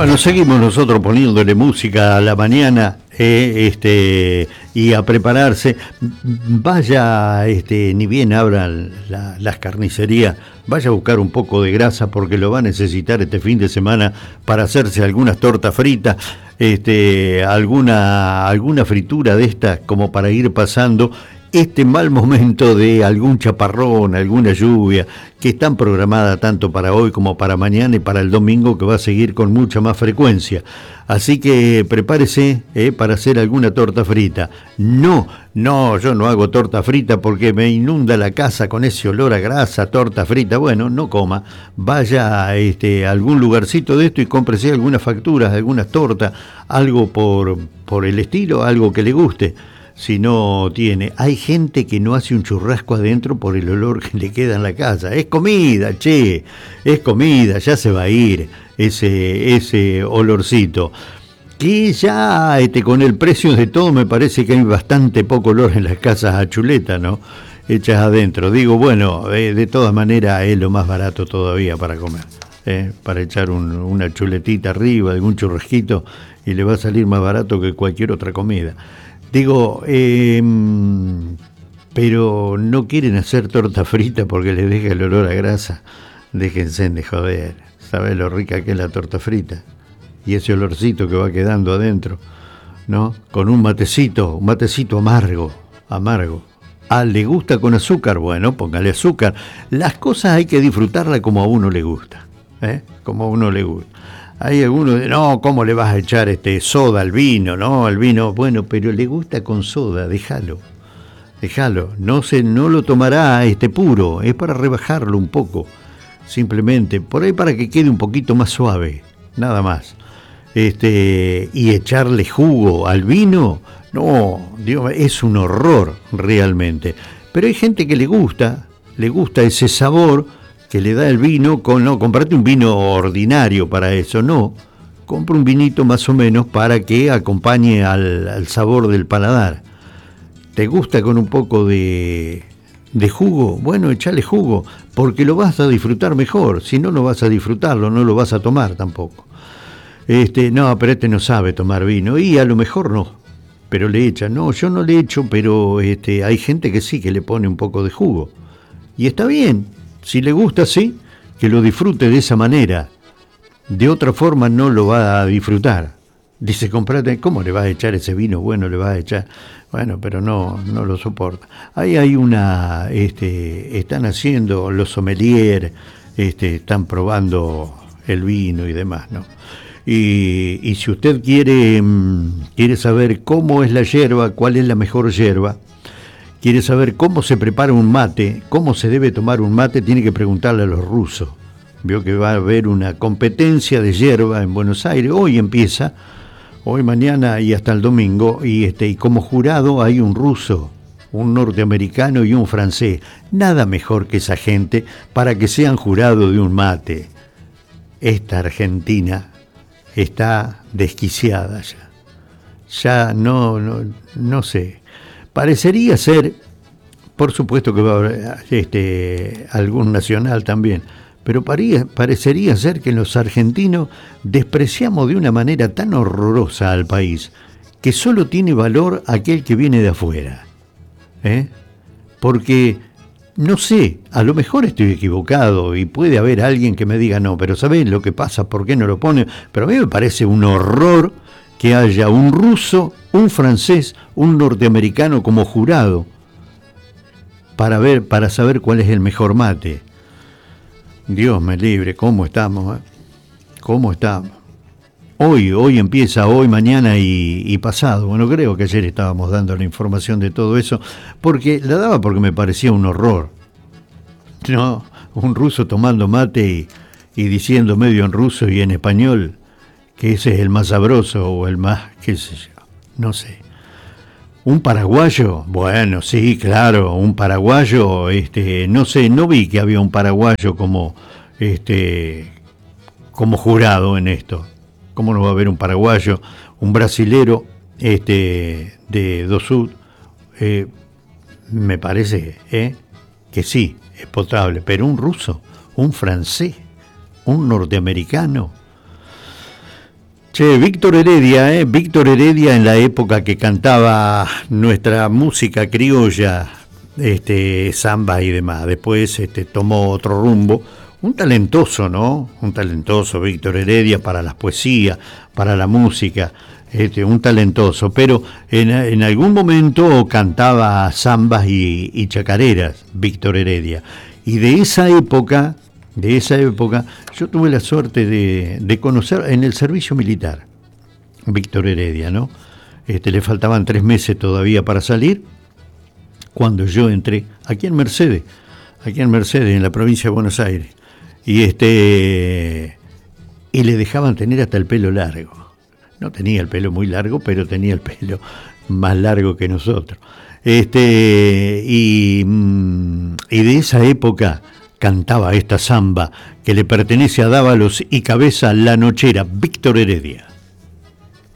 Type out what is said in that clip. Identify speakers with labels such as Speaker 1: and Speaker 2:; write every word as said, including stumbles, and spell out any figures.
Speaker 1: Bueno, seguimos nosotros poniéndole música a la mañana eh, este, y a prepararse. Vaya, este, ni bien abran la, las carnicerías, vaya a buscar un poco de grasa porque lo va a necesitar este fin de semana para hacerse algunas tortas fritas, este, alguna, alguna fritura de estas como para ir pasando este mal momento de algún chaparrón, alguna lluvia, que están programadas tanto para hoy como para mañana y para el domingo, que va a seguir con mucha más frecuencia. Así que prepárese eh, para hacer alguna torta frita. No, no, yo no hago torta frita porque me inunda la casa con ese olor a grasa, torta frita. Bueno, no coma, vaya a, este, a algún lugarcito de esto y cómprese algunas facturas, algunas tortas, algo por, por el estilo, algo que le guste. Si no tiene, hay gente que no hace un churrasco adentro por el olor que le queda en la casa. Es comida, che, es comida, ya se va a ir ese, ese olorcito. Que ya este, con el precio de todo me parece que hay bastante poco olor en las casas a chuleta, ¿no? Hechas adentro. Digo, bueno, eh, de todas maneras es lo más barato todavía para comer. Eh, para echar un, una chuletita arriba, algún churrasquito, y le va a salir más barato que cualquier otra comida. Digo, eh, pero no quieren hacer torta frita porque les deja el olor a grasa. Déjense de joder. ¿Sabes lo rica que es la torta frita? Y ese olorcito que va quedando adentro, ¿no? Con un matecito, un matecito amargo, amargo. Ah, ¿le gusta con azúcar? Bueno, póngale azúcar. Las cosas hay que disfrutarlas como a uno le gusta, ¿eh? Como a uno le gusta. Hay algunos de, no, ¿cómo le vas a echar este soda al vino? No, al vino, bueno, pero le gusta con soda, déjalo, déjalo. No se, no lo tomará este puro, es para rebajarlo un poco, simplemente, por ahí para que quede un poquito más suave, nada más. Este, y echarle jugo al vino, no, Dios, es un horror realmente. Pero hay gente que le gusta, le gusta ese sabor que le da el vino, con, no, comprate un vino ordinario para eso, no, compra un vinito más o menos para que acompañe al, al sabor del paladar. ¿Te gusta con un poco de, de jugo? Bueno, echale jugo, porque lo vas a disfrutar mejor, si no, no vas a disfrutarlo, no lo vas a tomar tampoco. Este, no, pero este no sabe tomar vino, y a lo mejor no, pero le echa, no, yo no le echo, pero este, hay gente que sí, que le pone un poco de jugo, y está bien. Si le gusta, sí, que lo disfrute de esa manera. De otra forma no lo va a disfrutar. Dice, comprate, ¿cómo le vas a echar ese vino? Bueno, le vas a echar. Bueno, pero no, no lo soporta. Ahí hay una, este, están haciendo los sommeliers, este, están probando el vino y demás, ¿no? Y, y si usted quiere, quiere saber cómo es la yerba, cuál es la mejor yerba, quiere saber cómo se prepara un mate, cómo se debe tomar un mate, tiene que preguntarle a los rusos. Vio que va a haber una competencia de yerba en Buenos Aires, hoy empieza, hoy, mañana y hasta el domingo, y, este, y como jurado hay un ruso, un norteamericano y un francés. Nada mejor que esa gente para que sean jurados de un mate. Esta Argentina está desquiciada ya. Ya no, no, no sé. Parecería ser, por supuesto que va a haber este, algún nacional también, pero paría, parecería ser que los argentinos despreciamos de una manera tan horrorosa al país, que solo tiene valor aquel que viene de afuera. ¿Eh? Porque, no sé, a lo mejor estoy equivocado y puede haber alguien que me diga, no, pero ¿sabés lo que pasa? ¿Por qué no lo pone? Pero a mí me parece un horror que haya un ruso, un francés, un norteamericano como jurado para ver, para saber cuál es el mejor mate. Dios me libre, ¿cómo estamos? Eh? ¿Cómo estamos? Hoy, hoy empieza, hoy, mañana y, y pasado. Bueno, creo que ayer estábamos dando la información de todo eso, porque la daba porque me parecía un horror. No, un ruso tomando mate y, y diciendo medio en ruso y en español que ese es el más sabroso o el más, qué sé yo, no sé. Un paraguayo, bueno, sí, claro, un paraguayo, este, no sé, no vi que había un paraguayo como, este, como jurado en esto. ¿Cómo no va a haber un paraguayo, un brasilero, este, de do Sud? Eh, me parece, eh, que sí, es potable, pero un ruso, un francés, un norteamericano. Che, Víctor Heredia, ¿eh? Víctor Heredia en la época que cantaba nuestra música criolla, este, samba y demás. Después este, tomó otro rumbo. Un talentoso, ¿no? Un talentoso Víctor Heredia para las poesías, para la música, este, un talentoso. Pero en, en algún momento cantaba zambas y, y chacareras, Víctor Heredia. Y de esa época... De esa época, yo tuve la suerte de, de conocer en el servicio militar, Víctor Heredia, ¿no? Este, le faltaban tres meses todavía para salir, cuando yo entré aquí en Mercedes, aquí en Mercedes, en la provincia de Buenos Aires, y este y le dejaban tener hasta el pelo largo. No tenía el pelo muy largo, pero tenía el pelo más largo que nosotros. Este y, y de esa época cantaba esta samba que le pertenece a Dávalos y Cabeza La Nochera, Víctor Heredia.